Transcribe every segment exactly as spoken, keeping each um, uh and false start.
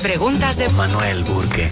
Preguntas de Manuel Burke.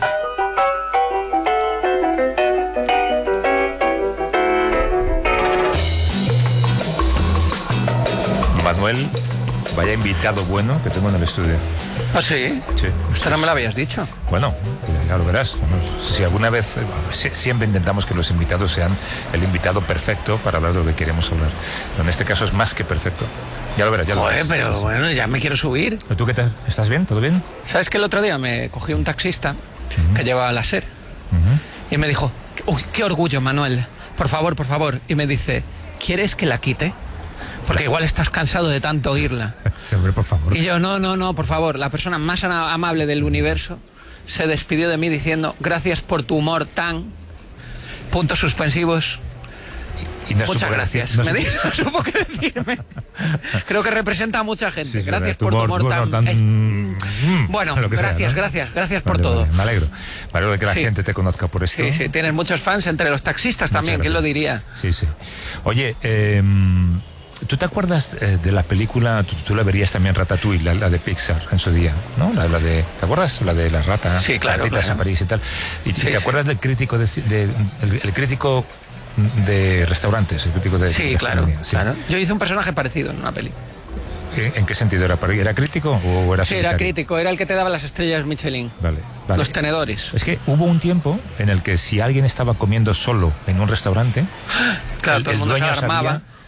Manuel, vaya invitado bueno que tengo en el estudio. ¿Ah, sí? Sí. Esto no me lo habías dicho. Bueno, ya lo verás. Si alguna vez, siempre intentamos que los invitados sean el invitado perfecto para hablar de lo que queremos hablar. Pero en este caso es más que perfecto. Ya lo verás, ya lo Joder, verás. pero bueno, ya me quiero subir. ¿Tú qué tal? ¿Estás bien? ¿Todo bien? ¿Sabes que el otro día me cogí un taxista Uh-huh. que llevaba la SER Uh-huh. y me dijo, uy, qué orgullo, Manuel, por favor, por favor. Y me dice, ¿quieres que la quite? Porque igual estás cansado de tanto oírla. Siempre, por favor. Y yo, no, no, no, por favor. La persona más ana- amable del universo se despidió de mí diciendo, gracias por tu humor tan... Puntos suspensivos. Y no Muchas supo gracias. decir- no me supo- dijo, no supo qué decirme. Creo que representa a mucha gente. Sí, es Gracias verdad, por tu humor bueno, tan... tan- es- Mm, Bueno, lo que sea, gracias, ¿no? gracias, gracias por Vale, todo. vale, me alegro. Me alegro de que la Sí. gente te conozca por esto. Sí, sí, tienes muchos fans entre los taxistas Muchas también, ¿quién lo gracias. diría? Sí, sí. Oye, eh, ¿tú te acuerdas eh, de la película, tú, tú la verías también, Ratatouille, la, la de Pixar en su día, ¿no? La, la de, ¿te acuerdas? La de la rata, Sí, claro, ratitas claro. en París y tal. ¿Y Sí, te sí. acuerdas del crítico de, de- el, el crítico de restaurantes, el crítico de Sí, claro, gastronomía? Sí. claro. Yo hice un personaje parecido en una peli. ¿En en qué sentido era? ¿Era crítico o era Sí, era secretario? crítico, era el que te daba las estrellas Michelin. Vale, vale. Los tenedores. Es que hubo un tiempo en el que si alguien estaba comiendo solo en un restaurante, Claro, todo el mundo se dueño alarmaba. sabía